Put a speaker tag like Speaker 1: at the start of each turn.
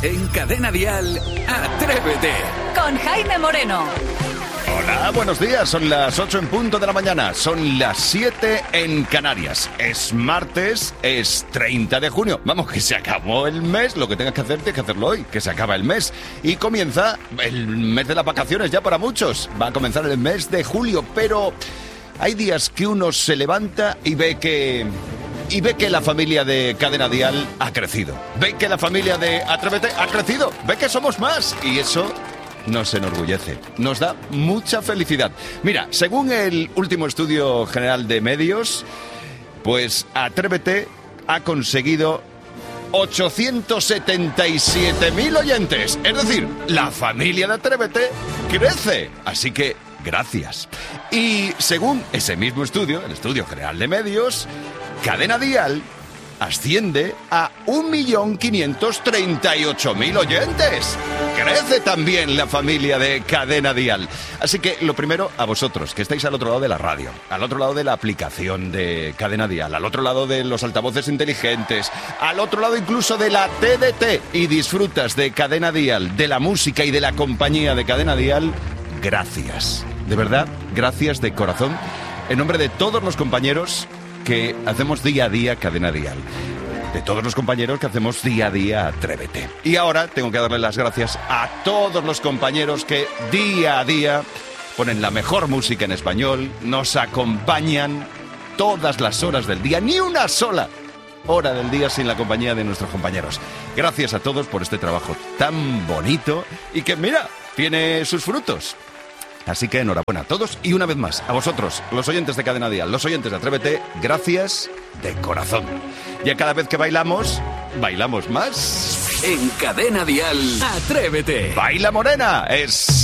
Speaker 1: En Cadena Dial, Atrévete.
Speaker 2: Con Jaime Moreno.
Speaker 3: Hola, buenos días. Son las 8 en punto de la mañana. Son las 7 en Canarias. Es martes, es 30 de junio. Vamos, que se acabó el mes. Lo que tengas que hacer, tienes que hacerlo hoy. Que se acaba el mes. Y comienza el mes de las vacaciones ya para muchos. Va a comenzar el mes de julio, pero hay días que uno se levanta y ve que la familia de Cadena Dial ha crecido. Ve que la familia de Atrévete ha crecido. Ve que somos más. Y eso nos enorgullece. Nos da mucha felicidad. Mira, según el último estudio general de medios, pues Atrévete ha conseguido 877.000 oyentes. Es decir, la familia de Atrévete crece. Así que gracias. Y según ese mismo estudio, el estudio general de medios, Cadena Dial asciende a 1.538.000 oyentes. Crece también la familia de Cadena Dial. Así que lo primero, a vosotros, que estáis al otro lado de la radio, al otro lado de la aplicación de Cadena Dial, al otro lado de los altavoces inteligentes, al otro lado incluso de la TDT, y disfrutas de Cadena Dial, de la música y de la compañía de Cadena Dial, gracias. De verdad, gracias de corazón, en nombre de todos los compañeros que hacemos día a día Cadena Dial, de todos los compañeros que hacemos día a día Atrévete. Y ahora tengo que darle las gracias a todos los compañeros que día a día ponen la mejor música en español, nos acompañan todas las horas del día, ni una sola hora del día sin la compañía de nuestros compañeros. Gracias a todos por este trabajo tan bonito y que, mira, tiene sus frutos. Así que enhorabuena a todos y una vez más, a vosotros, los oyentes de Cadena Dial, los oyentes de Atrévete, gracias de corazón. Ya cada vez que bailamos, bailamos más.
Speaker 1: En Cadena Dial, Atrévete.
Speaker 3: Baila Morena, es